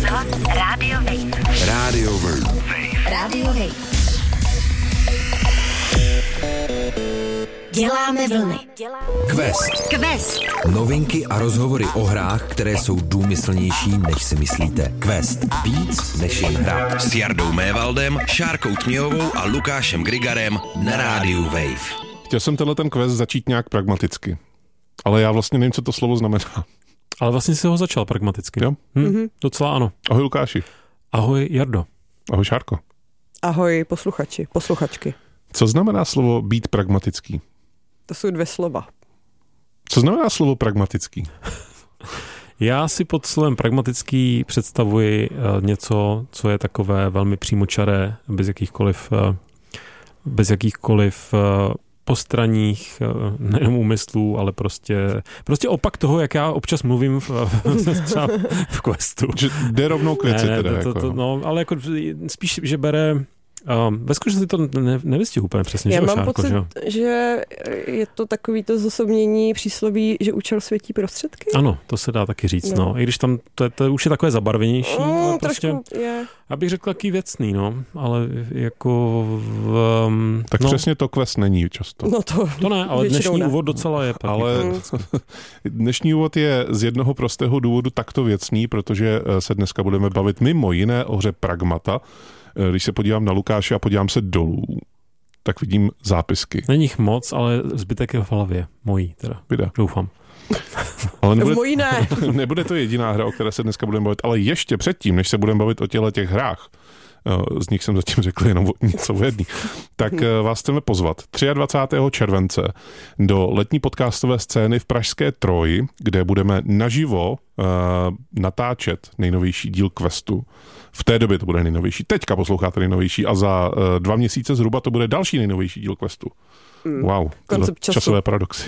Rozhlas Radio Wave. Radio Wave. Radio Wave. Děláme vlny. Quest. Novinky a rozhovory o hrách, které jsou důmyslnější, než si myslíte. Quest. Víc než jen hra. S Jardou Mévaldem, Šárkou Tměhovou a Lukášem Grigarem na rádiu Wave. Chtěl jsem ten quest začít nějak pragmaticky. Ale já vlastně nevím, co to slovo znamená. Ale vlastně si ho začal pragmaticky. Jo? Docela ano. Ahoj Lukáši. Ahoj Jardo. Ahoj Šárko. Ahoj posluchači, posluchačky. Co znamená slovo být pragmatický? To jsou 2 slova. Co znamená slovo pragmatický? Já si pod slovem pragmatický představuji něco, co je takové velmi přímočaré, bez jakýchkoliv postranních, nejenom úmyslů, ale prostě opak toho, jak já občas mluvím třeba v questu. Že jde rovnou k věci teda. No, ale jako spíš, že bere... ve skutečnosti to nevystihu úplně přesně. Já mám pocit, že je to takový to zosobnění přísloví, že účel světí prostředky. Ano, to se dá taky říct. No. I když tam to už je takové zabarvenější. Ale prostě, já bych řekl taký věcný, no. Ale jako... Tak přesně to quest není často. No to ne, ale dnešní úvod docela je. Ale dnešní úvod je z jednoho prostého důvodu takto věcný, protože se dneska budeme bavit mimo jiné o hře Pragmata. Když se podívám na Lukáše a podívám se dolů, tak vidím zápisky. Není jich moc, ale zbytek je v hlavě. Mojí teda. Vida. Doufám. Ale mojí ne. Nebude to jediná hra, o které se dneska budeme bavit, ale ještě předtím, než se budeme bavit o těch hrách, z nich jsem zatím řekl jenom něco o jedný, tak vás chceme pozvat 23. července do letní podcastové scény v pražské Troji, kde budeme naživo natáčet nejnovější díl questu. V té době to bude nejnovější. Teďka posloucháte nejnovější a za 2 měsíce zhruba to bude další nejnovější díl questu. Wow, časové paradoxy.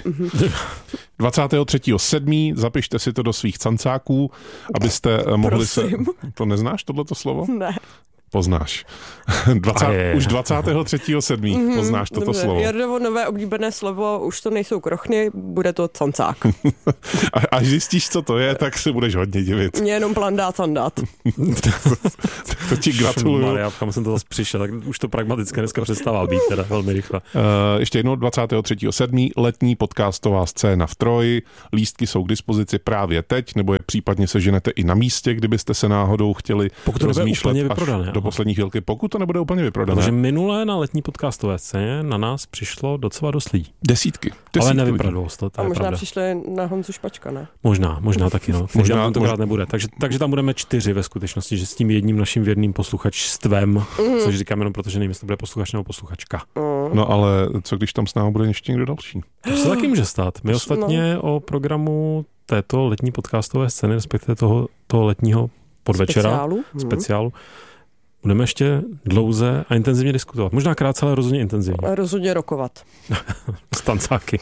23.7. zapište si to do svých cancáků, abyste mohli Prosím. To neznáš, tohleto slovo? Ne. Poznáš. Už 23.7. poznáš toto slovo. Jardovo nové oblíbené slovo, už to nejsou krochny, bude to cancák. Až zjistíš, co to je, tak si budeš hodně divit. Mě jenom plandát, sandát. To ti gratuluju. Maria, kam jsem to zase přišel, tak už to pragmatické dneska přestával být teda velmi rychle. Ještě jednou 23.7. letní podcastová scéna v Troji. Lístky jsou k dispozici právě teď, nebo je případně seženete i na místě, kdybyste se náhodou chtěli rozmýšlet do poslední chvilky, pokud to nebude úplně vyprodané. Takže minulé na letní podcastové scéně na nás přišlo docela dost lidí. Desítky Ale nevyprodalo se to. A možná pravda. přišli na Honzu Špačka, ne? Možná taky, no. Možná tentokrát nebude. Takže tam budeme 4 ve skutečnosti, že s tím jedním naším věrným posluchačstvem, což říkám jenom proto, že nevím, jestli to bude posluchač nebo posluchačka. No ale co když tam s námi bude ještě někdo další? To se taky může stát. My ostatně o programu této letní podcastové scény, respektive toho letního podvečera, speciálu, budeme ještě dlouze a intenzivně diskutovat. Možná krátce, ale rozhodně intenzivně. A rozhodně rokovat. Stancáky.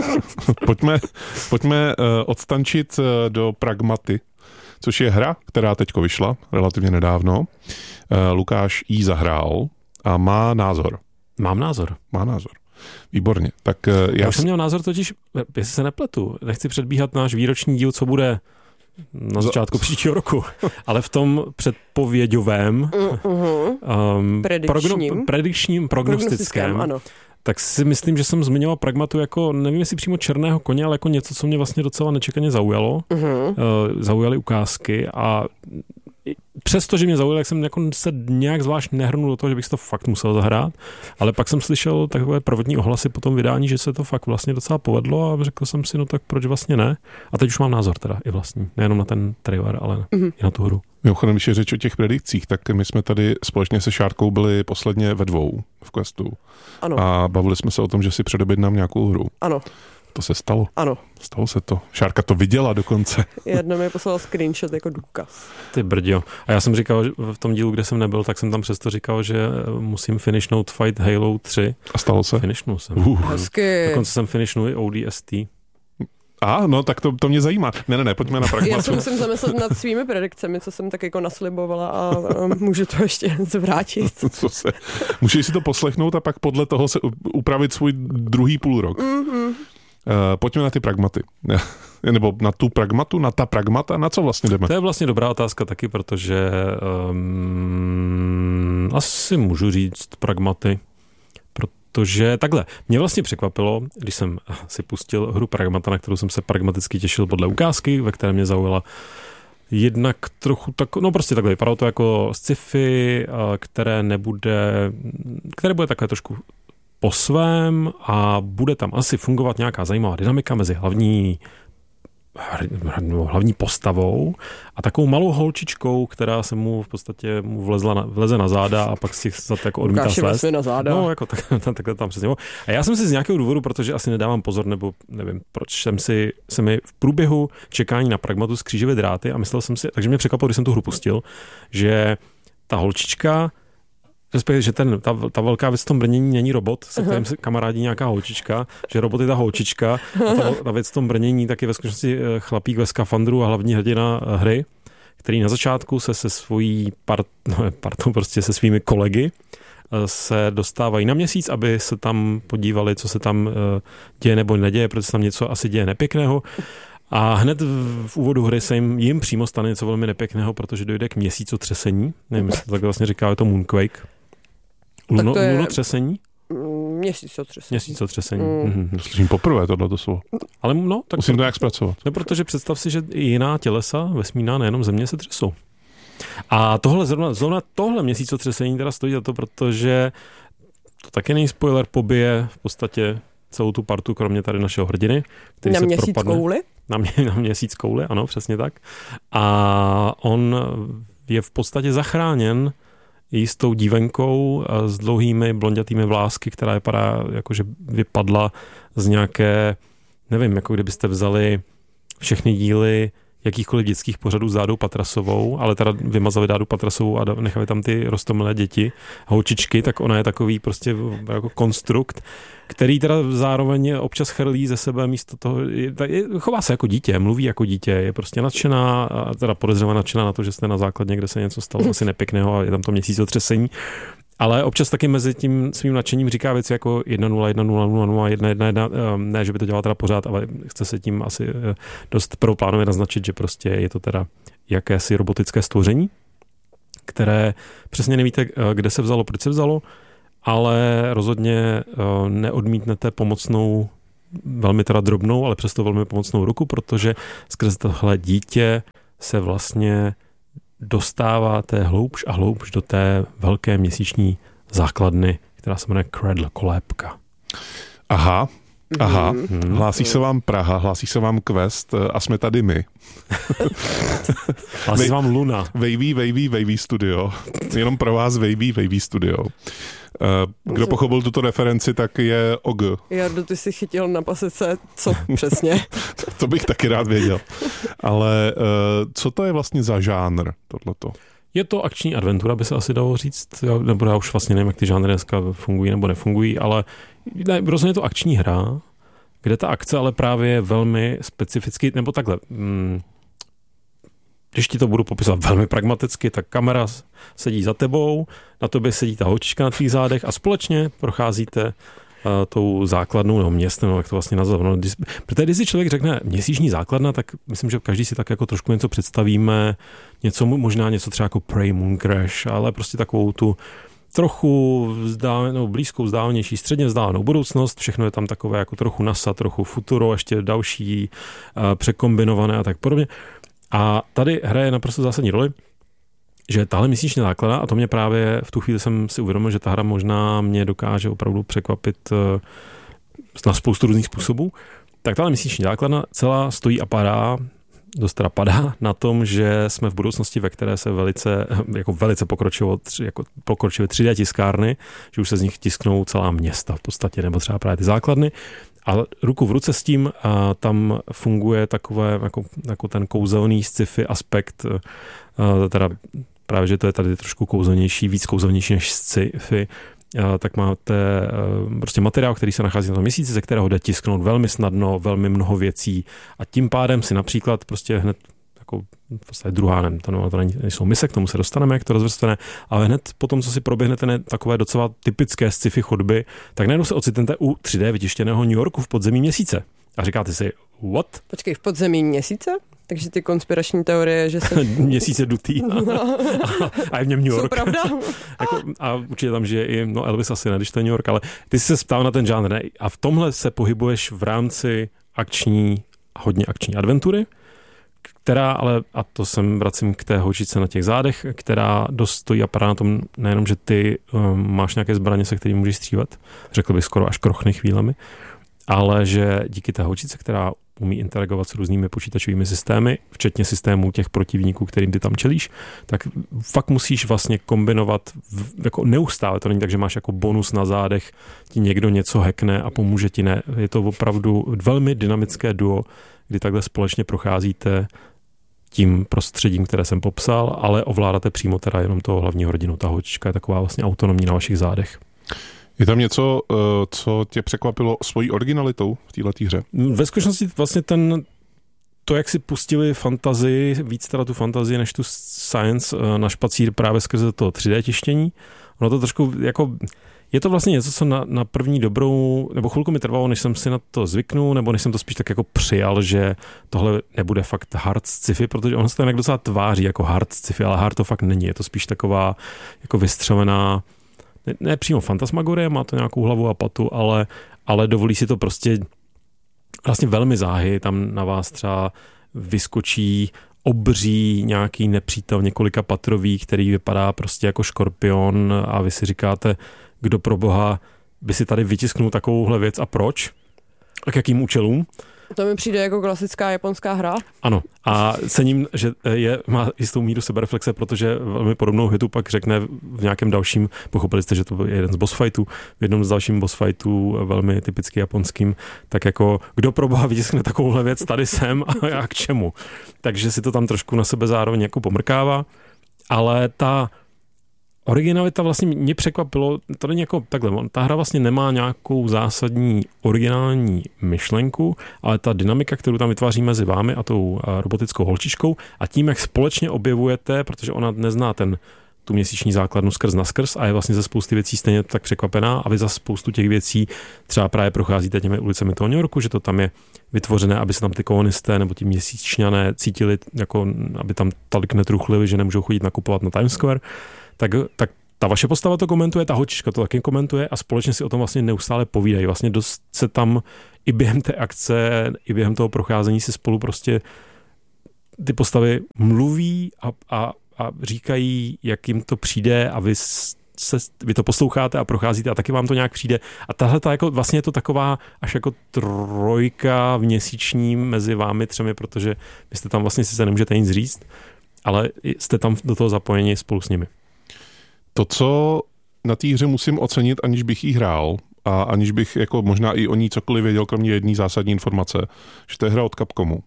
Pojďme odstančit do Pragmaty, což je hra, která teďko vyšla relativně nedávno. Lukáš jí zahrál a má názor. Mám názor. Má názor. Výborně. Tak já už jsem měl názor totiž, jestli se nepletu, nechci předbíhat náš výroční díl, co bude na začátku příštího roku, ale v tom předpověďovém prognostickém, ano. Tak si myslím, že jsem zmiňoval Pragmatu jako, nevím jestli přímo černého koně, ale jako něco, co mě vlastně docela nečekaně zaujalo. Zaujaly ukázky a přesto, že mě zaujalo, jak jsem jako se nějak zvlášť nehrnul do toho, že bych si to fakt musel zahrát, ale pak jsem slyšel takové prvotní ohlasy po tom vydání, že se to fakt vlastně docela povedlo a řekl jsem si, no tak proč vlastně ne? A teď už mám názor teda i vlastní, nejenom na ten trailer, ale i na tu hru. Mimochodem, když je řeč o těch predikcích, tak my jsme tady společně se Šárkou byli posledně ve 2 v questu. Ano. A bavili jsme se o tom, že si předobědnám nějakou hru. Ano. To se stalo. Ano. Stalo se to. Šárka to viděla dokonce. Jedno mi poslal screenshot jako důkaz. Ty brďo. A já jsem říkal, že v tom dílu, kde jsem nebyl, tak jsem tam přesto říkal, že musím finishnout Fight Halo 3. A stalo se? Finishnul jsem. Hezky. Dokonce jsem finishnul i ODST. No tak to mě zajímá. Ne, pojďme na Pragmatu. Já se musím zamyslet nad svými predikcemi, co jsem tak jako naslibovala a můžu to ještě zvrátit. Můžeš si to poslechnout a pak podle toho se upravit svůj druhý půlrok. Pojďme na ty pragmaty. Nebo na tu pragmatu, na ta pragmata, na co vlastně jdeme? To je vlastně dobrá otázka taky, protože asi můžu říct pragmaty, protože takhle, mě vlastně překvapilo, když jsem si pustil hru Pragmata, na kterou jsem se pragmaticky těšil podle ukázky, ve které mě zaujala jednak trochu prostě takhle, vypadalo to jako sci-fi, které bude takové trošku po svém a bude tam asi fungovat nějaká zajímavá dynamika mezi hlavní postavou a takovou malou holčičkou, která se mu v podstatě vleze na záda a pak si za to jako odmítá svést. Na záda. No, jako takhle tam přesně. A já jsem si z nějakého důvodu, protože asi nedávám pozor, nebo nevím, proč se mi v průběhu čekání na Pragmatu skřížily dráty a myslel jsem si, takže mě překvapilo, když jsem tu hru pustil, že ta holčička, respektive, že ta velká věc v tom brnění není robot, se kterým se kamarádí nějaká holčička, že robot je ta holčička a ta věc v tom brnění tak je ve skutečnosti chlapík ve skafandru a hlavní hrdina hry, který na začátku se svojí partou, prostě se svými kolegy se dostávají na Měsíc, aby se tam podívali, co se tam děje nebo neděje, protože se tam něco asi děje nepěkného. A hned v úvodu hry se jim přímo stane něco velmi nepěkného, protože dojde k měsícotřesení. Nevím, jestli to tak vlastně říká, je to Moonquake. Lunotřesení? Měsícotřesení. Slyším poprvé tohleto slovo. Ale tak musím to nějak zpracovat. No, protože představ si, že i jiná tělesa, vesmírná, nejenom Země, se třesou. A tohle měsícotřesení teda stojí za to, protože to taky není spoiler, pobije v podstatě celou tu partu, kromě tady našeho hrdiny, který na se měsíc propadne. Kouli? Na měsíc kouli, ano, přesně tak. A on je v podstatě zachráněn jistou dívenkou s dlouhými blondětými vlásky, která vypadá jako, že vypadla z nějaké, nevím, jako kdybyste vzali všechny díly jakýchkoliv dětských pořadů s Dádou Patrasovou, ale teda vymazali Dádu Patrasovou a nechali tam ty roztomilé děti, holčičky, tak ona je takový prostě jako konstrukt, který teda zároveň občas chrlí ze sebe místo toho, chová se jako dítě, mluví jako dítě, je prostě nadšená, teda podezřelá nadšená na to, že jste na základně, kde se něco stalo asi nepěkného a je tam to měsícotřesení. Ale občas taky mezi tím svým nadšením říká věci jako 1-0, 1-0, 1-1, ne, že by to dělala teda pořád, ale chce se tím asi dost prvoplánově naznačit, že prostě je to teda jakési robotické stvoření, které přesně nevíte, kde se vzalo, proč se vzalo, ale rozhodně neodmítnete pomocnou, velmi teda drobnou, ale přesto velmi pomocnou ruku, protože skrze tohle dítě se vlastně dostáváte hloubš a hloubš do té velké měsíční základny, která se jmenuje Cradle, kolébka. Aha. Hlásí se vám Praha, hlásí se vám Quest a jsme tady my. Hlásí se vám Luna. Wavy Studio. Jenom pro vás Wavy Studio. Kdo pochopil tuto referenci, tak je OG. Jardo, ty jsi chytil na pasece, co přesně? To bych taky rád věděl. Ale co to je vlastně za žánr, tohleto? Je to akční adventura, by se asi dalo říct, nebo já už vlastně nevím, jak ty žánry dneska fungují nebo nefungují, ale rozhodně je to akční hra, kde ta akce ale právě je velmi specificky, nebo takhle, když ti to budu popisovat velmi pragmaticky, tak kamera sedí za tebou, na tobě sedí ta holčička na tvých zádech a společně procházíte tou základnou nebo městem, jak to vlastně nazvat. No, protože když si člověk řekne měsíční základna, tak myslím, že každý si tak jako trošku něco představíme, možná něco třeba jako Prey, Moon Crash, ale prostě takovou tu trochu blízkou, vzdálenější, středně vzdálenou budoucnost, všechno je tam takové jako trochu NASA, trochu futuro, ještě další překombinované a tak podobně. A tady hraje naprosto zásadní roli, že tahle měsíční základna, a to mě právě v tu chvíli jsem si uvědomil, že ta hra možná mě dokáže opravdu překvapit na spoustu různých způsobů, tak tahle měsíční základna celá stojí a padá na tom, že jsme v budoucnosti, ve které se velice pokročily 3D tiskárny, že už se z nich tisknou celá města v podstatě, nebo třeba právě ty základny. A ruku v ruce s tím tam funguje takové jako ten kouzelný sci-fi aspekt, teda právě, že to je tady trošku kouzelnější, víc kouzelnější než sci-fi, tak máte prostě materiál, který se nachází na tom měsíci, ze kterého jde tisknout velmi snadno, velmi mnoho věcí a tím pádem si například prostě hned jako v podstatě druhá, to nejsou mise, k tomu se dostaneme, jak to rozvrstvené, ale hned potom, co si proběhnete takové docela typické sci-fi chodby, tak najednou se ocitnete u 3D vytištěného New Yorku v podzemí měsíce. A říkáte si, what? Počkej, v podzemí měsíce? Takže ty konspirační teorie, že se... Měsíce dutý a je v něm New York. Jsou pravda. A určitě tam žije i, no Elvis asi ne, když to je New York, ale ty jsi se ptal na ten žánr, ne? A v tomhle se pohybuješ v rámci hodně akční adventury, která ale, a to sem vracím k té holčičce na těch zádech, která dost stojí a padá na tom nejenom, že ty máš nějaké zbraně, se kterými můžeš střívat, řekl bych skoro až krochny chvílemi, ale že díky té holčičce, která umí interagovat s různými počítačovými systémy, včetně systémů těch protivníků, kterým ty tam čelíš, tak fakt musíš vlastně kombinovat jako neustále. To není tak, že máš jako bonus na zádech, ti někdo něco hackne a pomůže ti, ne. Je to opravdu velmi dynamické duo, kdy takhle společně procházíte tím prostředím, které jsem popsal, ale ovládáte přímo teda jenom toho hlavního hrdinu. Ta holčička je taková vlastně autonomní na vašich zádech. Je tam něco, co tě překvapilo svojí originalitou v této hře? Ve skutečnosti vlastně to, jak si pustili fantazii, víc teda tu fantazii než tu science na špacír právě skrze to 3D tištění. Ono to trošku jako... Je to vlastně něco, co na první dobrou, nebo chvilku mi trvalo, než jsem si na to zvyknul, nebo než jsem to spíš tak jako přijal, že tohle nebude fakt hard sci-fi, protože ono se to jinak docela tváří jako hard sci-fi, ale hard to fakt není. Je to spíš taková jako vystřelená, ne přímo fantasmagorie, má to nějakou hlavu a patu, ale dovolí si to prostě vlastně velmi záhy. Tam na vás třeba vyskočí obří nějaký nepřítel několika patrový, který vypadá prostě jako škorpion a vy si říkáte, kdo pro boha by si tady vytisknul takovouhle věc a proč? A k jakým účelům? To mi přijde jako klasická japonská hra. Ano. A cením, že má jistou míru sebereflexe, protože velmi podobnou hitu pak řekne v nějakém dalším, pochopili jste, že to byl jeden z boss fightů, v jednom z dalším boss fightů, velmi typicky japonským, tak jako kdo pro boha vytiskne takovouhle věc, tady jsem a já k čemu. Takže si to tam trošku na sebe zároveň jako pomrkává, ale ta originalita vlastně mě překvapilo, to není jako takhle, ta hra vlastně nemá nějakou zásadní originální myšlenku, ale ta dynamika, kterou tam vytváří mezi vámi a tou robotickou holčičkou a tím, jak společně objevujete, protože ona nezná tu měsíční základnu skrz na skrz a je vlastně ze spousty věcí stejně tak překvapená a vy za spoustu těch věcí třeba právě procházíte těmi ulicemi toho New Yorku, že to tam je vytvořené, aby se tam ty kolonisté nebo ti měsíčňané cítili, jako aby tam tolik netruchlili, že nemůžou chodit nakupovat na Times Square. Tak ta vaše postava to komentuje, ta holčička to taky komentuje a společně si o tom vlastně neustále povídají. Vlastně dost se tam i během té akce, i během toho procházení si spolu prostě ty postavy mluví a říkají, jak jim to přijde a vy to posloucháte a procházíte a taky vám to nějak přijde. A tahle jako vlastně je to taková až jako trojka měsíční mezi vámi třemi, protože vy jste tam vlastně sice nemůžete nic říct, ale jste tam do toho zapojeni spolu s nimi. To, co na té hře musím ocenit, aniž bych jí hrál a aniž bych jako možná i o ní cokoliv věděl, kromě jedné zásadní informace, že to je hra od Capcomu.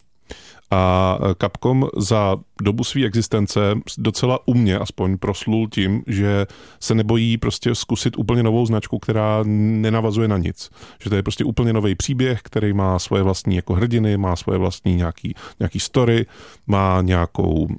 A Capcom za dobu své existence docela umně aspoň proslul tím, že se nebojí prostě zkusit úplně novou značku, která nenavazuje na nic. Že to je prostě úplně nový příběh, který má svoje vlastní jako hrdiny, má svoje vlastní nějaký story, má nějakou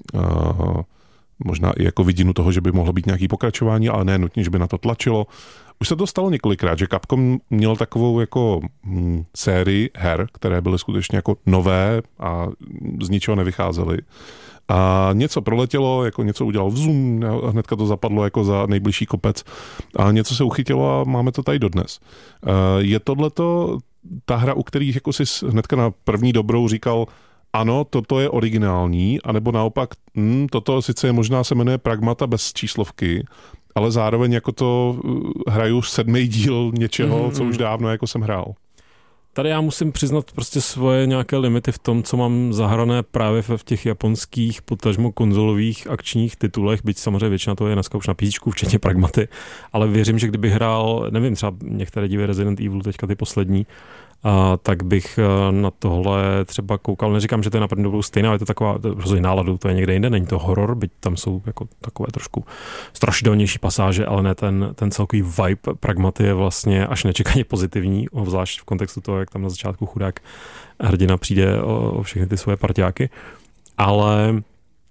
možná i jako vidinu toho, že by mohlo být nějaký pokračování, ale ne nutně, že by na to tlačilo. Už se to stalo několikrát, že Capcom měl takovou jako sérii her, které byly skutečně jako nové a z ničeho nevycházely. A něco proletělo, jako něco udělal zoom, a hnedka to zapadlo jako za nejbližší kopec a něco se uchytilo a máme to tady dodnes. Je tohleto ta hra, u kterých jako si hnedka na první dobrou říkal, ano, toto je originální, anebo naopak, toto sice je možná se jmenuje Pragmata bez číslovky, ale zároveň jako to hraju 7. díl něčeho, co už dávno jako jsem hrál. Tady já musím přiznat prostě svoje nějaké limity v tom, co mám zahrané právě v těch japonských, potažmo konzolových akčních titulech, byť samozřejmě většina toho je dneska už na písíčku, včetně Pragmaty, ale věřím, že kdybych hrál, nevím, třeba některé díly Resident Evil, teďka ty poslední, tak bych na tohle třeba koukal. Neříkám, že to je na první dobrou stejná, ale je to taková rozhodně náladu, to je někde jinde, není to horor, byť tam jsou jako takové trošku strašidelnější pasáže, ale ne ten celkový vibe Pragmaty je vlastně až nečekaně pozitivní, zvlášť v kontextu toho, jak tam na začátku chudák hrdina přijde o všechny ty svoje parťáky. Ale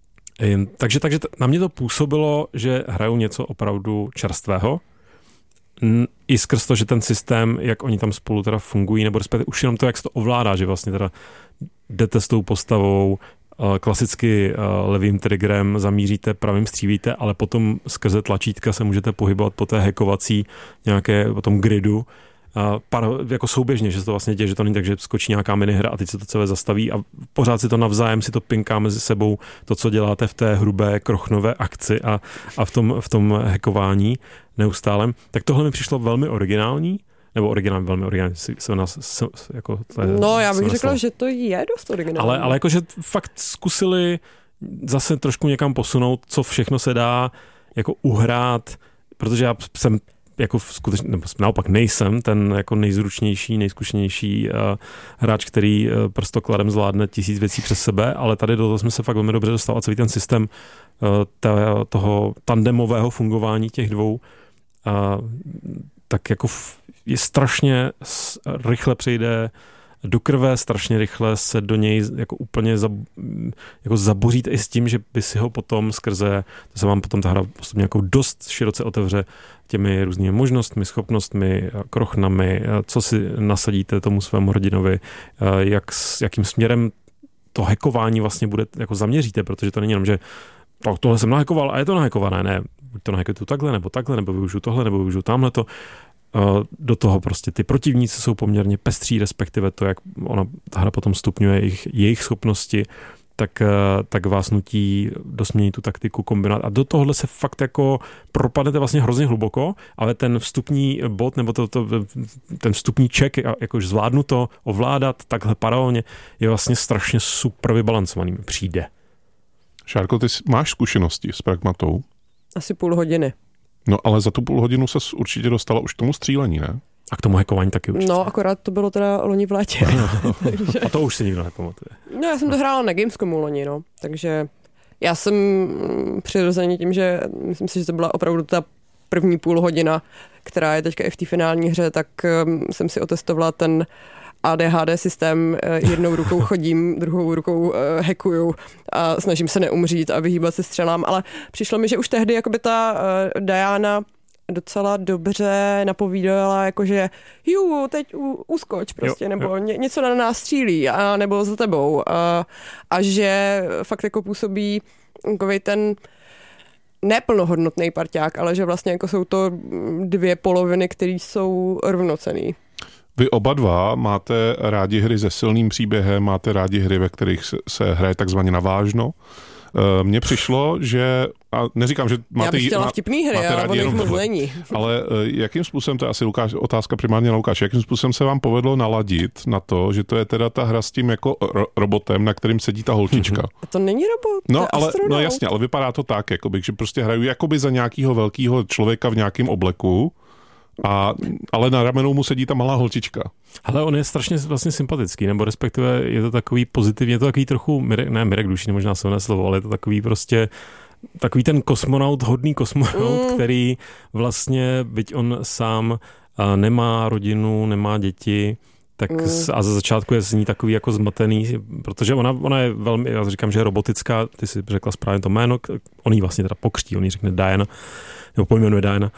takže na mě to působilo, že hraju něco opravdu čerstvého. i skrz to, že ten systém, jak oni tam spolu teda fungují, nebo respektive už jenom to, jak se to ovládá, že vlastně teda jdete s tou postavou, klasicky levým triggerem zamíříte, pravým střílíte, ale potom skrze tlačítka se můžete pohybovat po té hackovací nějaké po tom gridu, jako souběžně, že se to vlastně děje, že to není tak, že skočí nějaká minihra a teď se to celé zastaví a pořád si to navzájem si to pinká mezi sebou, to, co děláte v té hrubé krochnové akci a v tom hackování neustálem. Tak tohle mi přišlo velmi originální, nebo velmi originální, se nás jako... No, já bych řekla, že to je dost originální. Ale jakože fakt zkusili zase trošku někam posunout, co všechno se dá jako uhrát, protože já jsem jako skutečně, nebo naopak nejsem ten jako nejzručnější, nejzkušenější hráč, který prstokladem zvládne 1000 věcí přes sebe, ale tady do toho jsme se fakt velmi dobře dostali. Celý ten systém toho tandemového fungování těch dvou tak jako je strašně rychle přejde do krve, strašně rychle se do něj jako úplně jako zaboříte i s tím, že by si ho potom skrze, to se vám potom ta hra postupně jako dost široce otevře těmi různými možnostmi, schopnostmi, krochnami, co si nasadíte tomu svému hrdinovi, jakým směrem to hackování vlastně bude, jako zaměříte, protože to není jenom, že tohle jsem nahackoval a je to nahakované, ne, buď to nahackuju takhle, nebo využiju tohle, nebo využiju tamhleto. Do toho prostě ty protivníci jsou poměrně pestří, respektive to, jak ta hra potom stupňuje jejich schopnosti, tak vás nutí dosměnit tu taktiku kombinovat. A do tohohle se fakt jako propadnete vlastně hrozně hluboko, ale ten vstupní bod, nebo ten vstupní check, jakož zvládnu to ovládat takhle paralelně, je vlastně strašně super vybalancovaný, mi přijde. Šárko, ty máš zkušenosti s pragmatou? Asi půl hodiny. No ale za tu půl hodinu ses určitě dostala už k tomu střílení, ne? A k tomu hackování taky určitě. No, akorát to bylo teda loni v létě. Takže... A to už si nikdo nepamatuje. No, já jsem to hrála na Gamescomu loni, no. Takže já jsem přirozeně tím, že myslím si, že to byla opravdu ta první půl hodina, která je teďka i v té finální hře, tak jsem si otestovala ten ADHD systém, jednou rukou chodím, druhou rukou hackuju a snažím se neumřít a vyhýbat se střelám, ale přišlo mi, že už tehdy jakoby ta Diana docela dobře napovídala, jakože teď uskoč prostě, nebo něco na nás střílí, a nebo za tebou a že fakt jako působí takovej ten neplnohodnotný parťák, ale že vlastně jako jsou to dvě poloviny, které jsou rovnocenný. Vy oba dva máte rádi hry se silným příběhem, máte rádi hry, ve kterých se hraje takzvaně navážno. Mně přišlo, že, a neříkám, že máte... Já bych chtěla vtipný hry, ale on jich moc není. Ale jakým způsobem, to je asi otázka primárně na Lukáše, jakým způsobem se vám povedlo naladit na to, že to je teda ta hra s tím jako robotem, na kterým sedí ta holčička? A to není robot, no, to je astronaut. No jasně, ale vypadá to tak, jakoby, že prostě hraju jakoby za nějakého velkého člověka v nějakém obleku, ale na ramenu mu sedí ta malá holčička. Ale on je strašně vlastně sympatický, nebo respektive je to takový pozitivní, je to takový trochu, Mirek duší, možná silné slovo, ale je to takový prostě takový ten kosmonaut, hodný kosmonaut, který vlastně, byť on sám nemá rodinu, nemá děti, tak a za začátku je z ní takový jako zmatený, protože ona je velmi, já říkám, že je robotická, ty si řekla správně to jméno, on jí vlastně teda pokřtí, on jí řekne Diana, nebo pojmenuje Diana,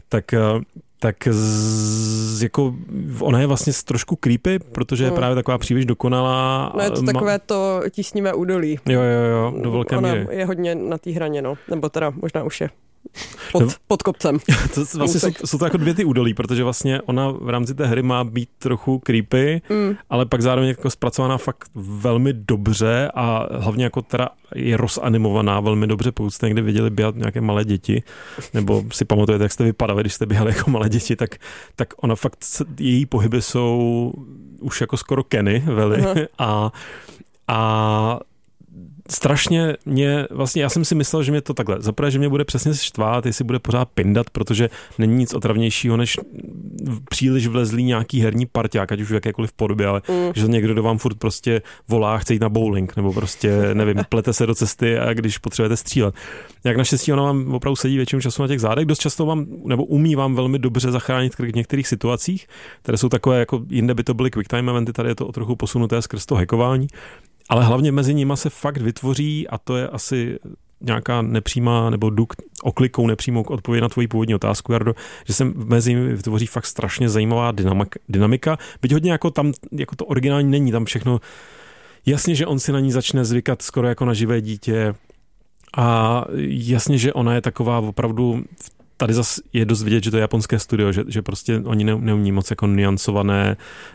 tak jako ona je vlastně trošku creepy, protože je právě taková příliš dokonalá. No je to takové to tísnivé údolí. Jo, do velké míry. Ona je hodně na té hraně, no. Nebo teda možná už je pod kopcem. Vlastně jsou to jako dvě ty údolí, protože vlastně ona v rámci té hry má být trochu creepy, ale pak zároveň jako zpracovaná fakt velmi dobře a hlavně jako teda je rozanimovaná velmi dobře, pokud jste někdy viděli běhat nějaké malé děti, nebo si pamatujete, jak jste vypadali, když jste běhali jako malé děti, tak ona fakt, její pohyby jsou už jako skoro Kenny veli a strašně mě, vlastně já jsem si myslel, že mě to takhle, zaprvé, že mě bude přesně štvát, jestli bude pořád pindat, protože není nic otravnějšího, než příliš vlezlý nějaký herní parťák, ať už v jakékoliv podobě, ale že někdo do vám furt prostě volá, chce jít na bowling, nebo prostě, nevím, plete se do cesty a když potřebujete střílet. Jak naštěstí ona vám opravdu sedí většinu času na těch zádech, dost často vám, nebo umí vám velmi dobře zachránit v některých situacích, které jsou takové, jako jinde by to byly quick time eventy, tady je to o trochu posunuté skrz to hackování. Ale hlavně mezi nimi se fakt vytvoří, a to je asi nějaká nepřímá, nebo jdu oklikou nepřímou k odpovědi na tvoji původní otázku, Jardo, že se mezi nimi vytvoří fakt strašně zajímavá dynamika. Byť hodně jako tam, jako to originální není, tam všechno, jasně, že on si na ní začne zvykat skoro jako na živé dítě a jasně, že ona je taková opravdu, tady zase je dost vidět, že to je japonské studio, že prostě oni neumí moc jako nuancované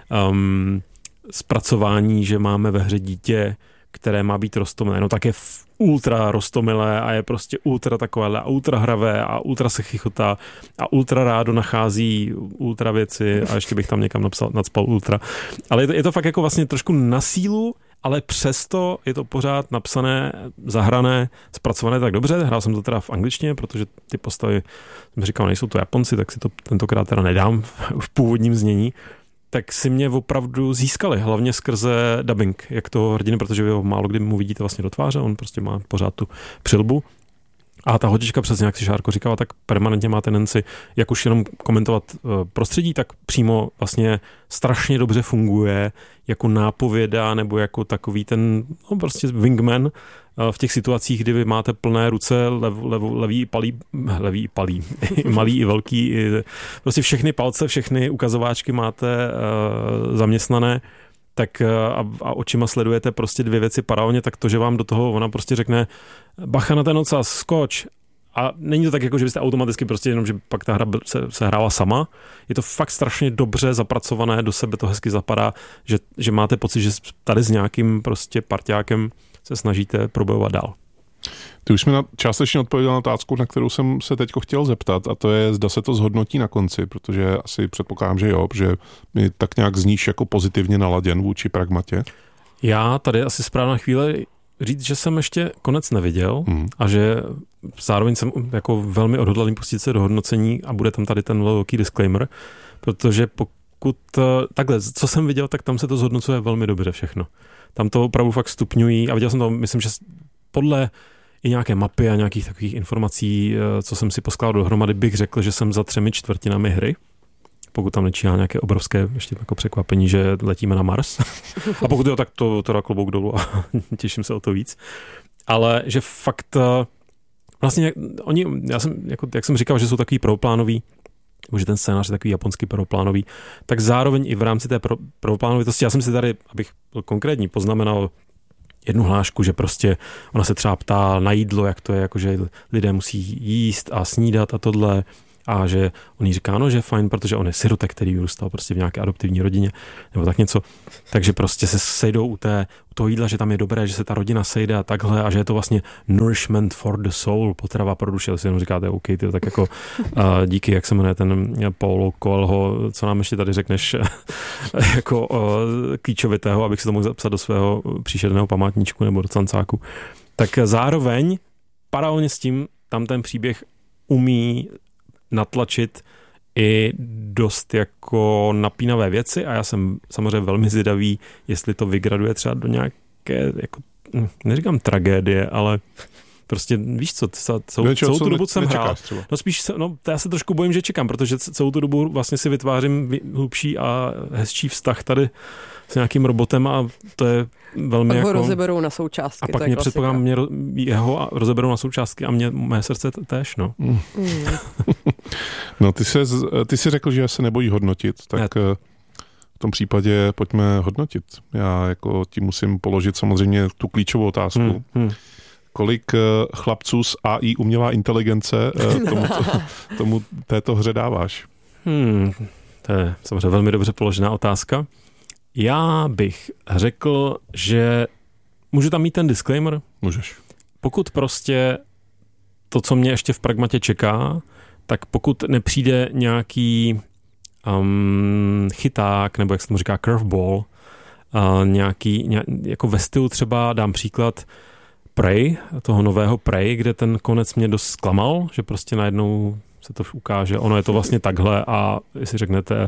zpracování, že máme ve hře dítě, které má být roztomilé. No tak je ultra roztomilé a je prostě ultra takové a ultra hravé a ultra se chichotá a ultra rádo nachází ultra věci a ještě bych tam někam nacpal ultra. Ale je to fakt jako vlastně trošku na sílu, ale přesto je to pořád napsané, zahrané, zpracované tak dobře. Hrál jsem to teda v angličtině, protože ty postavy, jsem říkal, nejsou to Japonci, tak si to tentokrát teda nedám v původním znění. Tak si mě opravdu získali, hlavně skrze dubbing, jak toho hrdiny, protože vy ho málo kdy mu vidíte vlastně do tváře, on prostě má pořád tu přilbu. A ta holčička, přesně jak si Šárko říkala, tak permanentně má tendenci, jak už jenom komentovat prostředí, tak přímo vlastně strašně dobře funguje jako nápověda nebo jako takový ten, no prostě wingman v těch situacích, kdy vy máte plné ruce, levý i palí, malý i velký, prostě všechny palce, všechny ukazováčky máte zaměstnané, tak a očima sledujete prostě dvě věci paralelně, tak to, že vám do toho ona prostě řekne bacha na ten ocas, skoč. A není to tak, jako že byste automaticky prostě jenom, že pak ta hra se hrála sama. Je to fakt strašně dobře zapracované, do sebe to hezky zapadá, že máte pocit, že tady s nějakým prostě parťákem se snažíte probojovat dál. Ty už mi částečně odpověděl na otázku, na kterou jsem se teď chtěl zeptat, a to je, zda se to zhodnotí na konci, protože asi předpokládám, že jo, že mi tak nějak zníš jako pozitivně naladěn vůči Pragmatě. Já tady asi správná chvíle říct, že jsem ještě konec neviděl a že zároveň jsem jako velmi odhodlaný pustit se do hodnocení a bude tam tady ten velký disclaimer, protože pokud takhle, co jsem viděl, tak tam se to zhodnocuje velmi dobře všechno. Tam to opravdu fakt stupňují a viděl jsem to, myslím, že podle i nějaké mapy a nějakých takových informací, co jsem si poskládal dohromady, bych řekl, že jsem za 3/4 hry, pokud tam nečíhá nějaké obrovské ještě jako překvapení, že letíme na Mars. A pokud jo, tak to teda klobouk dolů a těším se o to víc. Ale že fakt vlastně oni, já jsem, jako, jak jsem říkal, že jsou takový prvoplánový, že ten scénář je takový japonský prvoplánový, tak zároveň i v rámci té prvoplánovitosti, já jsem si tady, abych byl konkrétní, poznamenal jednu hlášku, že prostě ona se třeba ptá na jídlo, jak to je, jako že lidé musí jíst a snídat a tohle, a že on jí říká, no, že je fajn, protože on je sirotek, který vyrůstal prostě v nějaké adoptivní rodině, nebo tak něco. Takže prostě se sejdou u toho jídla, že tam je dobré, že se ta rodina sejde a takhle, a že je to vlastně nourishment for the soul, potrava pro duši. Si jenom říkáte, OK, ty tak jako díky, jak se jmenuje ten Paulo Coelho, co nám ještě tady řekneš jako klíčovitého, abych si to mohl zapsat do svého příšerného památníčku nebo do cancáku. Tak zároveň paralelně s tím tam ten příběh umí natlačit i dost jako napínavé věci a já jsem samozřejmě velmi zvědavý, jestli to vygraduje třeba do nějaké, jako, neříkám tragédie, ale prostě víš co, celou tu dobu jsem hrál. No spíš, já se trošku bojím, že čekám, protože celou tu dobu vlastně si vytvářím hlubší a hezčí vztah tady s nějakým robotem a to je velmi pak jako... ho rozeberou na součástky. A pak mě předpokládám, jeho rozeberou na součástky a moje srdce též, no. No, ty jsi řekl, že se nebojí hodnotit, tak v tom případě pojďme hodnotit. Já jako ti musím položit samozřejmě tu klíčovou otázku. Kolik chlapců z AI umělá inteligence tomu této hře dáváš? To je samozřejmě velmi dobře položená otázka. Já bych řekl, že můžu tam mít ten disclaimer? Můžeš. Pokud prostě to, co mě ještě v Pragmatě čeká, tak pokud nepřijde nějaký chyták, nebo jak se tomu říká curveball, jako ve stylu třeba, dám příklad Prey, toho nového Prey, kde ten konec mě dost zklamal, že prostě najednou se to ukáže, ono je to vlastně takhle a jestli řeknete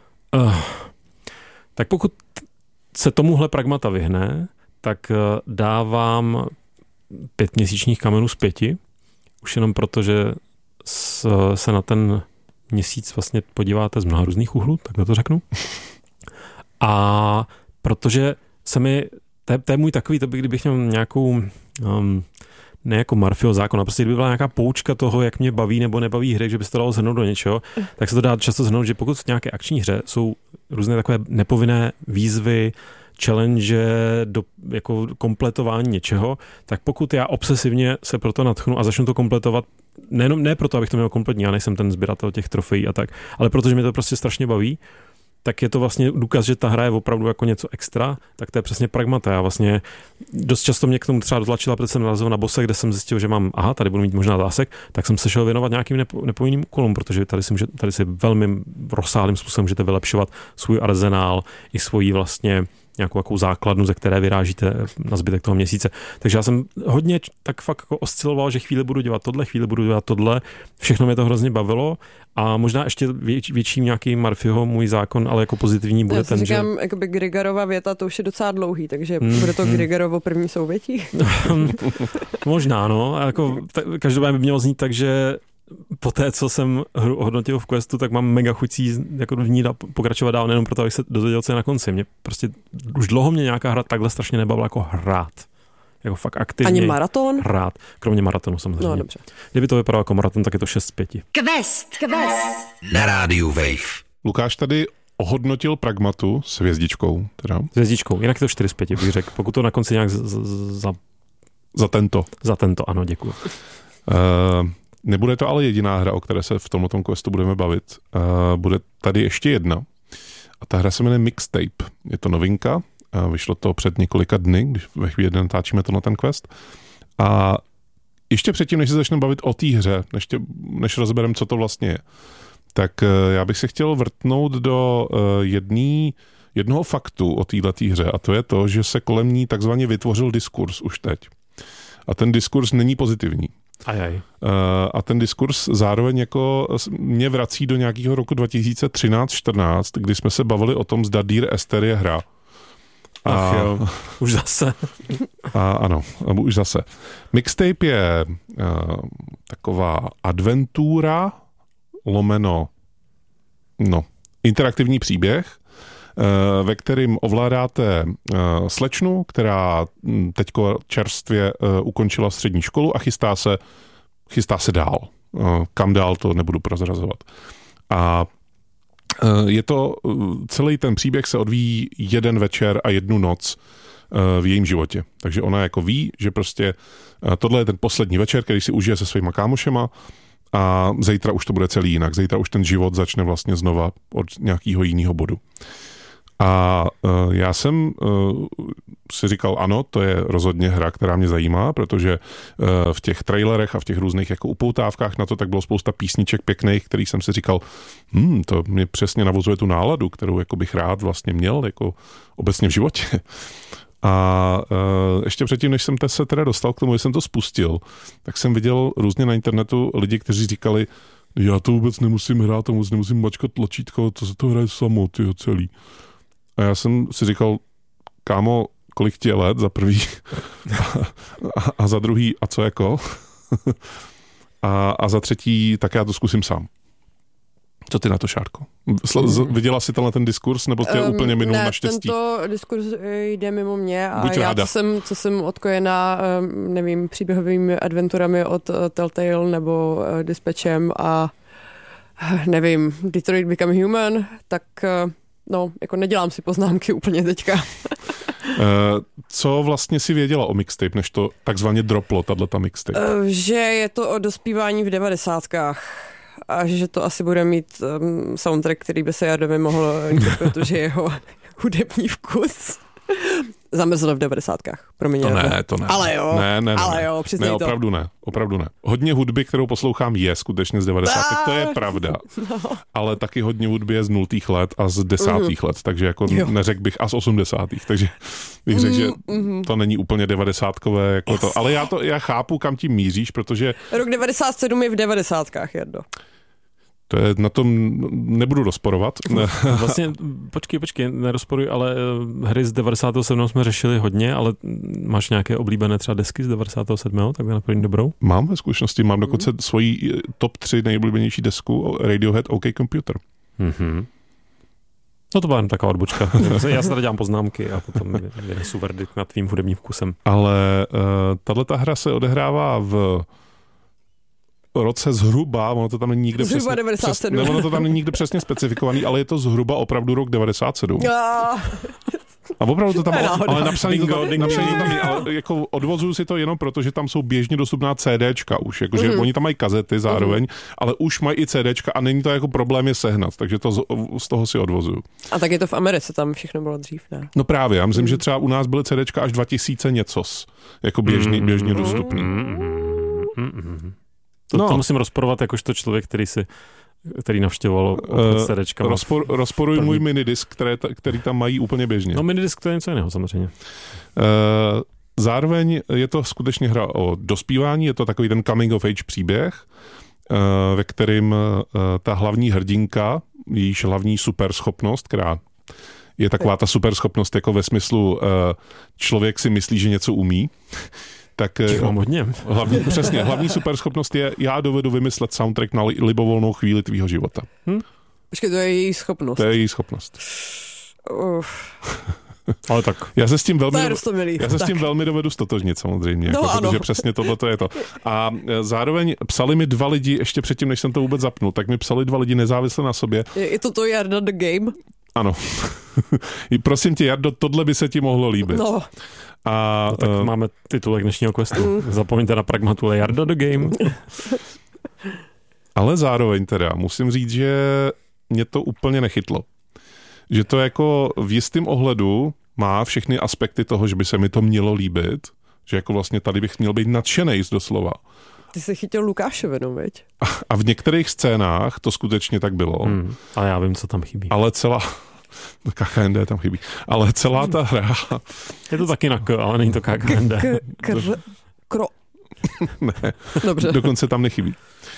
tak pokud se tomuhle Pragmata vyhne, tak dávám 5 měsíčních kamenů z 5, už jenom proto, že se na ten měsíc vlastně podíváte z mnoha různých úhlů, tak to řeknu. A protože se mi, to je můj takový, to by, kdybych měl nějakou ne jako Murphyho zákon, a prostě kdyby byla nějaká poučka toho, jak mě baví nebo nebaví hry, že by se to dalo shrnout do něčeho, tak se to dá často shrnout, že pokud v nějaké akční hře jsou různé takové nepovinné výzvy, challenge do jako kompletování něčeho, tak pokud já obsesivně se proto nadchnu a začnu to kompletovat, ne proto, abych to měl kompletní, já nejsem ten sběratel těch trofejí a tak, ale protože mě to prostě strašně baví, tak je to vlastně důkaz, že ta hra je opravdu jako něco extra, tak to je přesně pragmata. Já vlastně dost často mě k tomu třeba dotlačila, protože jsem narazil na bose, kde jsem zjistil, že tady budu mít možná zásek, tak jsem se šel věnovat nějakým nepovinným úkolům, protože tady si velmi rozsáhlým způsobem můžete vylepšovat svůj arzenál i svoji vlastně nějakou základnu, ze které vyrážíte na zbytek toho měsíce. Takže já jsem hodně tak fakt jako osciloval, že chvíli budu dělat tohle, všechno mě to hrozně bavilo a možná ještě větší nějaký Murphyho můj zákon, ale jako pozitivní bude ten, že... Já říkám, jakoby Grigarova věta, to už je docela dlouhý, takže bude to Grigarovo první souvětí? Možná, no. A jako, každopádně by mělo znít tak, že po té, co jsem hru ohodnotil v Questu, tak mám mega chucí jako v ní pokračovat dál, nejenom proto, abych se dozvěděl, co je na konci. Mě prostě už dlouho mě nějaká hra takhle strašně nebavila jako hrát. Jako fakt aktivně. Ani maraton? Hrát. Kromě maratonu samozřejmě. No, dobře. Kdyby to vypadalo jako maraton, tak je to 6 z 5. Quest. Na rádiu Wave. Lukáš tady ohodnotil Pragmatu s hvězdičkou. Teda. S hvězdičkou. Jinak je to 4 z 5, bych řekl. Pokud to na konci nějak Za tento. Za tento, ano, děkuji. Nebude to ale jediná hra, o které se v tomto questu budeme bavit. Bude tady ještě jedna. A ta hra se jmenuje Mixtape. Je to novinka. Vyšlo to před několika dny, když ve chvíli natáčíme to na ten quest. A ještě předtím, než se začneme bavit o té hře, než rozbereme, co to vlastně je, tak já bych se chtěl vrtnout do jednoho faktu o této hře. A to je to, že se kolem ní takzvaně vytvořil diskurs už teď. A ten diskurs není pozitivní. A ten diskurs zároveň jako mě vrací do nějakého roku 2013-14, kdy jsme se bavili o tom, zda Dear Esther je hra. Ach jo, už zase. Ano, už zase. Mixtape je taková adventura lomeno interaktivní příběh, ve kterým ovládáte slečnu, která teďko čerstvě ukončila střední školu a chystá se dál. Kam dál, to nebudu prozrazovat. A je to, celý ten příběh se odvíjí jeden večer a jednu noc v jejím životě. Takže ona jako ví, že prostě tohle je ten poslední večer, který si užije se svýma kámošema a zítra už to bude celý jinak. Zítra už ten život začne vlastně znova od nějakého jiného bodu. A já jsem si říkal, ano, to je rozhodně hra, která mě zajímá, protože v těch trailerech a v těch různých jako upoutávkách na to tak bylo spousta písniček pěkných, který jsem si říkal, to mě přesně navozuje tu náladu, kterou jako bych rád vlastně měl jako obecně v životě. A ještě předtím, než jsem se teda dostal k tomu, že jsem to spustil, tak jsem viděl různě na internetu lidi, kteří říkali, já to vůbec nemusím hrát, to vůbec nemusím mačkat tlačítko, to se to hraje samo, tyjo, celý. A já jsem si říkal, kámo, kolik ti je let za prvý a za druhý, a co jako? a za třetí, tak já to zkusím sám. Co ty na to, Šárko? Viděla jsi ten diskurs, nebo tě úplně minul naštěstí? Tento diskurs jde mimo mě a já, co jsem odkojená, nevím, příběhovými adventurami od Telltale nebo Dispatchem a nevím, Detroit Become Human, tak jako nedělám si poznámky úplně teďka. Co vlastně si věděla o Mixtape, než to takzvaně droplo, tato Mixtape? Že je to o dospívání v 90kách. A že to asi bude mít soundtrack, který by se Jardovi mohl líbit, protože jeho hudební vkus zamrzl v 90kách. Promiň. To ne. Ale jo. Ne, jo, přiznej to. Opravdu ne. Hodně hudby, kterou poslouchám, je skutečně z 90. To je pravda. No. Ale taky hodně hudby je z 0. let a z 10. let, takže jako neřekl bych a z 80. Takže bych řekl, že to není úplně 90kové jako to. Ale já chápu, kam tím míříš, protože... Rok 97 je v 90kách, Jardo. To je, na tom nebudu rozporovat. Vlastně, počkej, nerozporuj, ale hry z 97. jsme řešili hodně, ale máš nějaké oblíbené třeba desky z 97. Tak na první dobrou? Mám ve zkušenosti, mám dokonce svoji top 3 nejoblíbenější desku Radiohead OK Computer. No to byla jen taková odbočka. Já se tady dělám poznámky a potom vynesu verdikt nad tvým hudebním vkusem. Ale tato hra se odehrává v roce zhruba, ono to tam není nikde zhruba přesně... 97. Ono to tam není nikde přesně specifikovaný, ale je to zhruba opravdu rok 97. A opravdu to tam, ale napsaný to tam je, ale jako odvozuju si to jenom proto, že tam jsou běžně dostupná CDčka už, jakože oni tam mají kazety zároveň, ale už mají i CDčka a není to jako problém je sehnat, takže to z toho si odvozuju. A tak je to v Americe, tam všechno bylo dřív, ne? No právě, já myslím, že třeba u nás byly CDčka až 2000 něcos, jako běžně dostupný. To musím rozporovat jakožto člověk, který navštěvoval CDčka. Rozporuj můj minidisk, který tam mají úplně běžně. No minidisk to je něco jiného samozřejmě. Zároveň je to skutečně hra o dospívání, je to takový ten coming of age příběh, ve kterým ta hlavní hrdinka, jejíž hlavní superschopnost, která je taková ta superschopnost jako ve smyslu člověk si myslí, že něco umí, tak hlavní superschopnost je, já dovedu vymyslet soundtrack na libovolnou chvíli tvýho života. Počkej, to je její schopnost. To je její schopnost. Ale tak. Já se s tím velmi dovedu stotožnit samozřejmě, no, protože přesně tohleto je to. A zároveň psali mi 2 lidi, ještě předtím, než jsem to vůbec zapnul, tak mi psali 2 lidi nezávisle na sobě. Je to Jarda the Game? Ano. Prosím tě, Jardo, tohle by se ti mohlo líbit. No. A tak máme titulek dnešního questu. Zapomeňte na Pragmatule Jarda the Game. Ale zároveň teda musím říct, že mě to úplně nechytlo. Že to jako v jistém ohledu má všechny aspekty toho, že by se mi to mělo líbit, že jako vlastně tady bych měl být nadšenej doslova. Ty jsi chytil Lukášovi, no viď? A v některých scénách to skutečně tak bylo. Ale já vím, co tam chybí. Ale KKND tam chybí. Ale celá ta hra... Je to taky na K, ale není to KKND. Ne, dobře. Dokonce tam nechybí.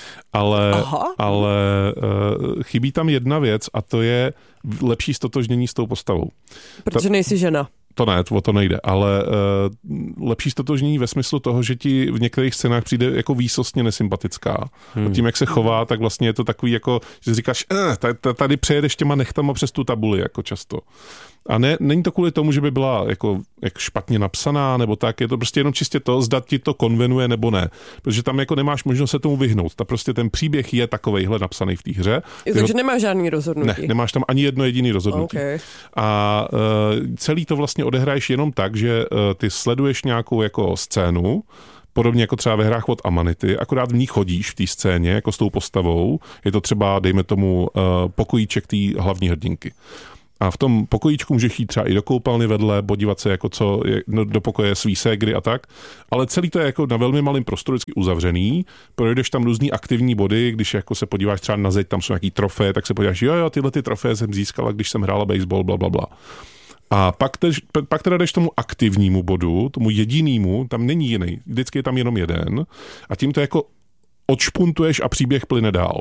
Ale chybí tam jedna věc a to je lepší stotožnění s tou postavou. Protože nejsi žena. To ne, o to nejde, ale lepší stotožnění ve smyslu toho, že ti v některých scénách přijde jako výsostně nesympatická. Tím, jak se chová, tak vlastně je to takový jako, že si říkáš, tady přejedeš těma nechtama přes tu tabuli, jako často. A není to kvůli tomu, že by byla jako špatně napsaná, nebo tak, je to prostě jenom čistě to, zda ti to konvenuje nebo ne. Protože tam jako nemáš možnost se tomu vyhnout. Prostě ten příběh je takovejhle napsaný v té hře. Takže nemáš žádný rozhodnutí. Ne, nemáš tam ani jedno jediný rozhodnutí. Okay. A celý to vlastně odehraješ jenom tak, že ty sleduješ nějakou jako scénu, podobně jako třeba ve hrách od Amanity, akorát v ní chodíš v té scéně, jako s tou postavou. Je to třeba, dejme tomu, pokojíček té hlavní hrdinky. A v tom pokojíčku můžeš jít třeba i do koupelny vedle, podívat se jako co je, do pokoje svý ségry a tak. Ale celý to je jako na velmi malém prostoru vždycky uzavřený. Projdeš tam různý aktivní body, když jako se podíváš třeba na zeď, tam jsou nějaký trofeje, tak se podíváš, jo, tyhle ty trofeje jsem získala, když jsem hrála baseball, blablabla. A pak teda jdeš tomu aktivnímu bodu, tomu jedinému, tam není jiný, vždycky je tam jenom jeden a tím to jako odšpuntuješ a příběh plyne dál.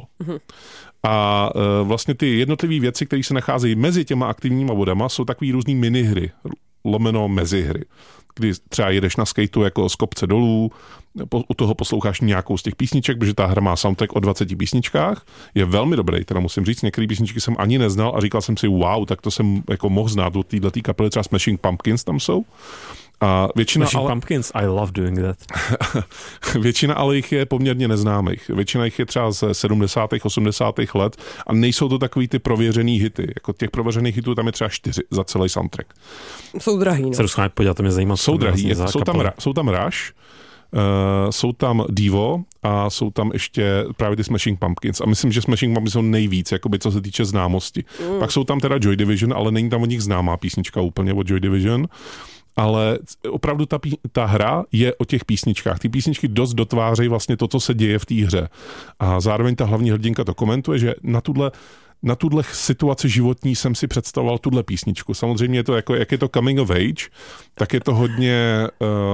A vlastně ty jednotlivé věci, které se nacházejí mezi těma aktivníma bodama, jsou takový různý minihry, lomeno mezihry, kdy třeba jedeš na skateu jako z kopce dolů, u toho posloucháš nějakou z těch písniček, protože ta hra má soundtrack o 20 písničkách, je velmi dobrý, teda musím říct, některé písničky jsem ani neznal a říkal jsem si, wow, tak to jsem jako mohl znát od této kapely, třeba Smashing Pumpkins tam jsou. A většina Pumpkins, I love doing that. Většina ale jich je poměrně neznámých. Většina jich je třeba ze 70. 80. let a nejsou to takový ty prověřený hity. Jako těch prověřených hitů tam je třeba 4 za celý soundtrack. Jsou drahý, no. Se rozchází podívat, to mě zajímá. Jsou drahý, jsou tam Rush, jsou tam Divo a jsou tam ještě právě ty Smashing Pumpkins. A myslím, že Smashing Pumpkins jsou nejvíc, jakoby, co se týče známosti. Pak jsou tam teda Joy Division, ale není tam od nich známá písnička úplně od Joy Division. Ale opravdu ta hra je o těch písničkách. Ty písničky dost dotvářejí vlastně to, co se děje v té hře. A zároveň ta hlavní hrdinka to komentuje, že na tuhle situaci životní jsem si představoval tuhle písničku. Samozřejmě je to jako, jak je to coming of age, tak je to hodně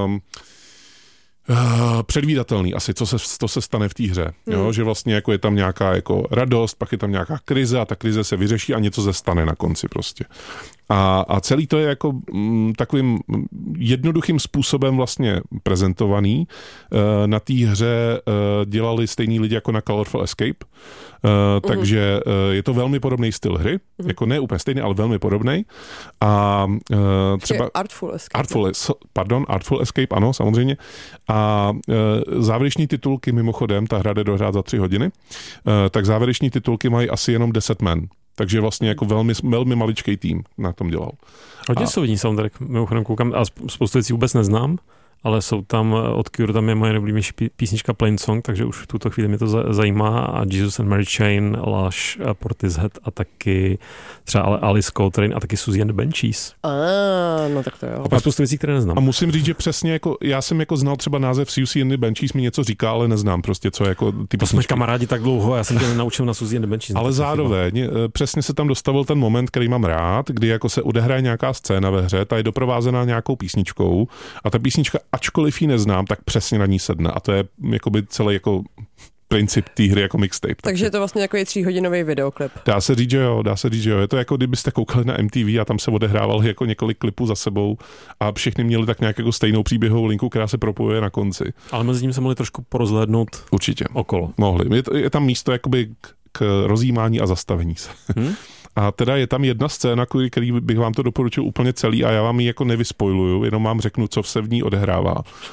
předvídatelný asi, co se stane v té hře. Jo? Že vlastně jako je tam nějaká jako radost, pak je tam nějaká krize a ta krize se vyřeší a něco se stane na konci prostě. A celý to je jako takovým jednoduchým způsobem vlastně prezentovaný. Na té hře dělali stejní lidi jako na Colorful Escape, takže je to velmi podobný styl hry, jako ne úplně stejný, ale velmi podobný. A třeba Artful Escape, ano, samozřejmě. A závěreční titulky, mimochodem, ta hra jde dohrát za 3 hodiny, tak závěreční titulky mají asi jenom 10 men. Takže vlastně jako velmi maličký tým na tom dělal. Hodně solidní soundtrack, mimochodem koukám, a spoustu věcí vůbec neznám, ale jsou tam, od Cure tam je moje nejoblíbenější písnička Plain Song, takže už v tuto chvíli mě to zajímá, a Jesus and Mary Chain, Lush, Portishead a taky třeba Alice Coltrane a taky Susie and the Banshees. No tak to jo. A spoustu věcí, které neznám. A musím říct, že přesně jako, já jsem jako znal třeba název Susie and the Banshees, mi něco říká, ale neznám prostě, co jako ty to jsme kamarádi tak dlouho, já jsem tě naučil na Susie and the Banshees. Ale zároveň přesně se tam dostavil ten moment, který mám rád, kdy jako se odehraje nějaká scéna ve hře, ta je doprovázená nějakou písničkou a ta písnička, ačkoliv ji neznám, tak přesně na ní sedne. A to je jakoby celý jako princip té hry jako mixtape. Takže je to vlastně jako 3hodinový videoklip. Dá se říct, že jo. Je to jako kdybyste koukali na MTV a tam se odehrávali jako několik klipů za sebou a všechny měli tak nějak jako stejnou příběhovou linku, která se propojuje na konci. Ale mezi tím se mohli trošku porozhlédnout určitě okolo. Mohli. Je tam místo jakoby k rozjímání a zastavení se. A teda je tam jedna scéna, který bych vám to doporučil úplně celý a já vám ji jako nevyspoiluju, jenom vám řeknu, co se v ní odehrává.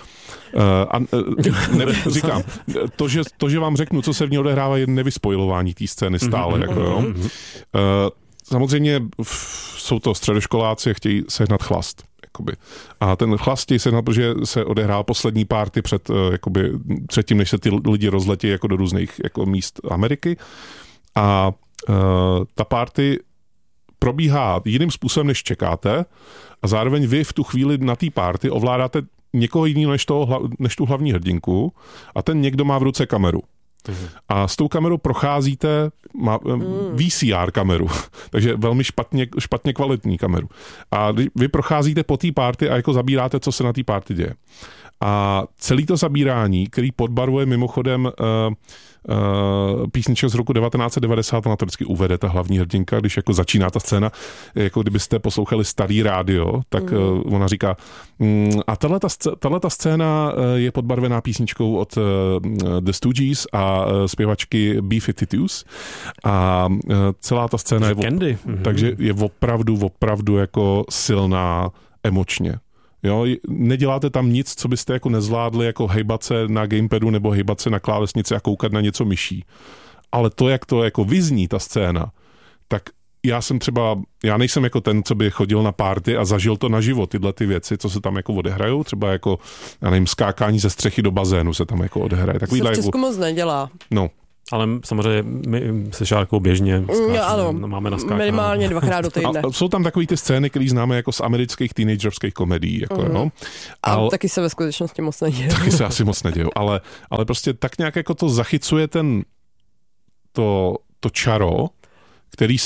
Říkám, to, že vám řeknu, co se v ní odehrává, je nevyspoilování té scény stále. Jako, jo. Samozřejmě jsou to středoškoláci a chtějí sehnat chlast. Jakoby. A ten chlast chtějí sehnat, protože se odehrál poslední party předtím, než se ty lidi rozletí jako do různých jako míst Ameriky. A ta party probíhá jiným způsobem, než čekáte, a zároveň vy v tu chvíli na té party ovládáte někoho jiného než tu hlavní hrdinku a ten někdo má v ruce kameru. A s tou kamerou procházíte VCR kameru, takže velmi špatně kvalitní kameru. A vy procházíte po té party a jako zabíráte, co se na té party děje. A celý to zabírání, který podbarvuje mimochodem písnička z roku 1990, na to vždycky uvede ta hlavní hrdinka, když jako začíná ta scéna, jako kdybyste poslouchali starý rádio, tak ona říká, a tahleta scéna je podbarvená písničkou od The Stooges a zpěvačky B-52s a celá ta scéna takže je opravdu jako silná emočně. Jo, neděláte tam nic, co byste jako nezvládli, jako hejbat se na gamepadu nebo hejbat se na klávesnici a koukat na něco myší. Ale to, jak to jako vyzní ta scéna, tak já nejsem jako ten, co by chodil na party a zažil to naživo, tyhle ty věci, co se tam jako odehrajou, třeba jako, já nevím, skákání ze střechy do bazénu se tam jako odehraje. To se v Česku moc nedělá. No. Ale samozřejmě my se Šárkou běžně máme naskákané. Minimálně 2krát do týdne. A jsou tam takový ty scény, které známe jako z amerických teenagerovských komedií. Jako, no. Ale taky se ve skutečnosti moc nedějí. Taky se asi moc nedějí, ale prostě tak nějak jako to zachycuje to čaro, který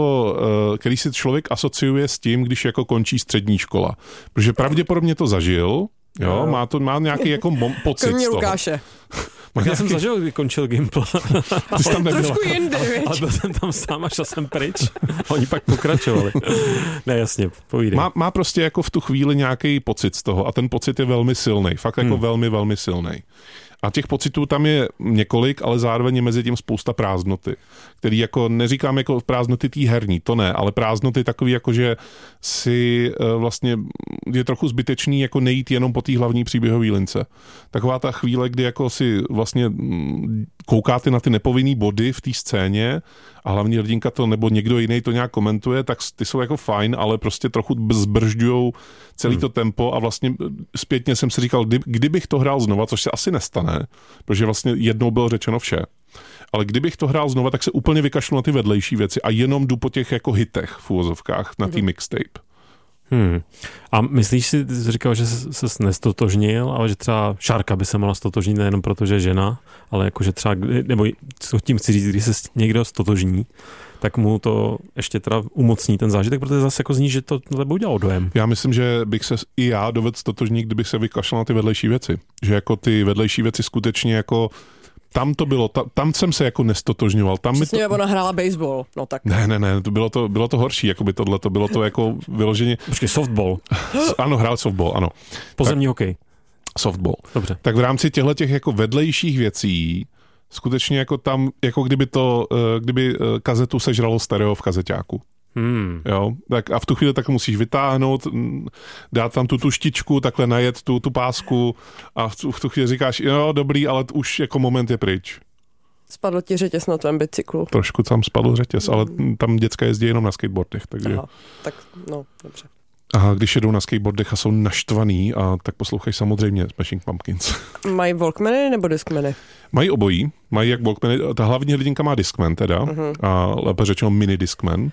si člověk asociuje s tím, když jako končí střední škola. Protože pravděpodobně to zažil, jo, má nějaký jako pocit Kromě z toho. Lukáše. Já jsem zažil, kdy končil Gimpl. Ty jsi tam trošku jindy, ale byl jsem tam sám a šel jsem pryč. Oni pak pokračovali. Ne, jasně, povídej. Má prostě jako v tu chvíli nějaký pocit z toho a ten pocit je velmi silný. Fakt jako velmi, velmi silný. A těch pocitů tam je několik, ale zároveň je mezi tím spousta prázdnoty, který jako neříkám jako prázdnoty tý herní, to ne, ale prázdnoty takový jako, že si vlastně je trochu zbytečný jako nejít jenom po té hlavní příběhové lince. Taková ta chvíle, kdy jako si vlastně koukáte na ty nepovinný body v té scéně a hlavní hrdinka to nebo někdo jiný to nějak komentuje, tak ty jsou jako fajn, ale prostě trochu zbržďujou celý to tempo a vlastně zpětně jsem si říkal, kdybych to hrál znova, což se asi nestane, protože vlastně jednou bylo řečeno vše. Ale kdybych to hrál znova, tak se úplně vykašlu na ty vedlejší věci a jenom jdu po těch jako hitech v úvozovkách na tý mixtape. A myslíš si, jsi říkal, že se nestotožnil, ale že třeba Šárka by se mohla stotožnit nejenom proto, že je žena, ale jakože třeba, nebo co tím chci říct, když se někdo stotožní, tak mu to ještě teda umocní ten zážitek, protože zase jako zní, že to tebe udělalo dojem. Já myslím, že bych se i já dovedl stotožnit, kdybych se vykašlal na ty vedlejší věci. Že jako ty vedlejší věci skutečně jako tam to bylo, tam jsem se jako nestotožňoval. Přesně, ona hrála baseball, no tak. Ne, bylo to horší, jakoby tohle, to bylo to jako vyloženě... Počkej, softball. Ano, hrál softball, ano. Pozemní hokej. Softball. Dobře. Tak v rámci těch jako vedlejších věcí skutečně jako tam, jako kdyby kazetu sežralo stereo v kazeťáku. Jo, tak a v tu chvíli tak musíš vytáhnout, dát tam tu tuštičku, takhle najet tu pásku a v tu chvíli říkáš, jo, dobrý, ale už jako moment je pryč. Spadl ti řetěz na tvém bicyklu. Trošku tam spadl řetěz, ale tam děcka jezdí jenom na skateboardech, takže... Aha, tak no, dobře. A když jedou na skateboardech a jsou naštvaný, tak poslouchají samozřejmě Smashing Pumpkins. Mají Walkmany nebo Discmany? Mají obojí, mají jak Walkmany, ta hlavní hrdinka má Discman teda, a lépe řečeno mini Discman.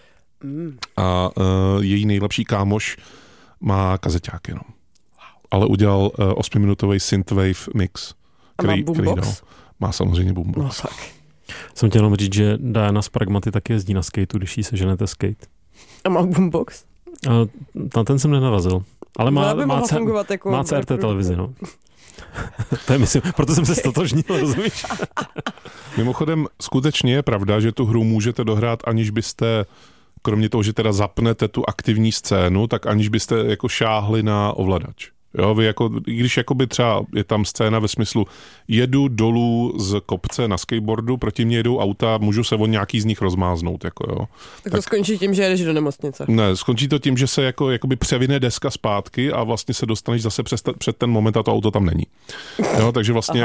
A její nejlepší kámoš má kazeťák jenom. Ale udělal 8-minutový synthwave mix. Který boombox? Má samozřejmě boombox. No tak. Jsem chtěl jenom říct, že Diana z Pragmaty taky jezdí na skateu, když jí seženete skate. A má boombox? Na ten jsem nenarazil. Ale má jako CRT televizi, no. To je, myslím, proto jsem se stotožnil, rozumíš? Mimochodem, skutečně je pravda, že tu hru můžete dohrát, aniž byste, kromě toho, že teda zapnete tu aktivní scénu, tak aniž byste jako šáhli na ovladač. Jo, vy jako, i když jakoby třeba je tam scéna ve smyslu jedu dolů z kopce na skateboardu, proti mě jedou auta, můžu se od nějaký z nich rozmáznout. Jako, jo. Tak to skončí tím, že jedeš do nemocnice. Ne, skončí to tím, že se jakoby převine deska zpátky a vlastně se dostaneš zase před ten moment a to auto tam není. Jo, takže vlastně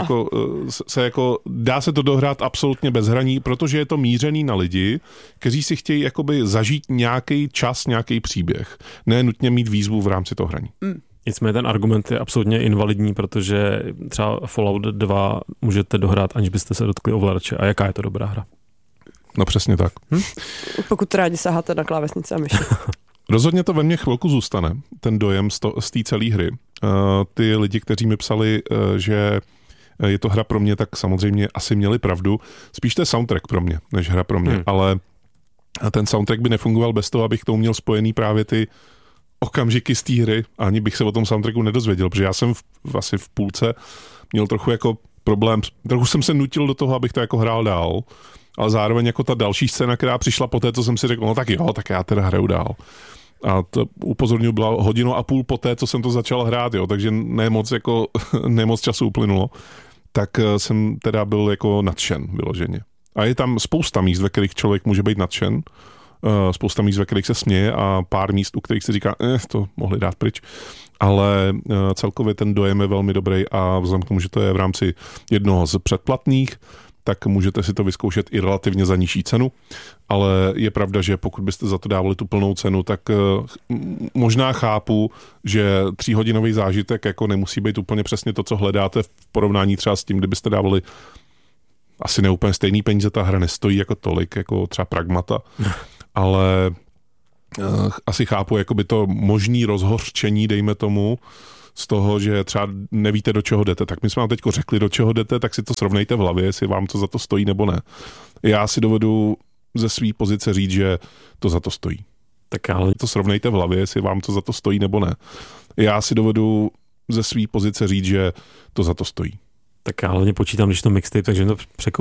dá se to dohrát absolutně bez hraní, protože je to mířený na lidi, kteří si chtějí jakoby zažít nějaký čas, nějaký příběh. Ne nutně mít výzvu v rámci toho hraní. Nicméně ten argument je absolutně invalidní, protože třeba Fallout 2 můžete dohrát, aniž byste se dotkli ovladače. A jaká je to dobrá hra? No přesně tak. Pokud rádi saháte na klávesnici a myši. Rozhodně to ve mně chvilku zůstane, ten dojem z té celé hry. Ty lidi, kteří mi psali, že je to hra pro mě, tak samozřejmě asi měli pravdu. Spíš to je soundtrack pro mě, než hra pro mě. Ale ten soundtrack by nefungoval bez toho, abych k tomu měl spojený právě ty okamžiky z té hry, ani bych se o tom soundtracku nedozvěděl, protože já jsem asi v půlce měl trochu jako problém, trochu jsem se nutil do toho, abych to jako hrál dál, ale zároveň jako ta další scéna, která přišla po té, co jsem si řekl, no tak jo, tak já teda hraju dál. A to upozorňuji, byla 1,5 hodiny po té, co jsem to začal hrát, jo, takže nemoc času uplynulo, tak jsem teda byl jako nadšen vyloženě. A je tam spousta míst, ve kterých člověk může být nadšen, spousta míst, ve kterých se směje a pár míst, u kterých se říká, to mohli dát pryč. Ale celkově ten dojem je velmi dobrý a vzhledem k tomu, že to je v rámci jednoho z předplatných, tak můžete si to vyzkoušet i relativně za nižší cenu, ale je pravda, že pokud byste za to dávali tu plnou cenu, tak možná chápu, že 3hodinový zážitek jako nemusí být úplně přesně to, co hledáte v porovnání třeba s tím, kdybyste dávali asi neúplně stejný peníze, ta hra nestojí jako tolik, jako třeba Pragmata, ale asi chápu jakoby to možný rozhořčení, dejme tomu, z toho, že třeba nevíte, do čeho jdete. Tak my jsme vám teď řekli, do čeho jdete, tak si to srovnejte v hlavě, jestli vám to za to stojí nebo ne. Já si dovedu ze své pozice říct, že to za to stojí. Tak ale to srovnejte v hlavě, jestli vám to za to stojí nebo ne. Já si dovedu ze své pozice říct, že to za to stojí. Tak já hlavně počítám, když to mixtape, takže to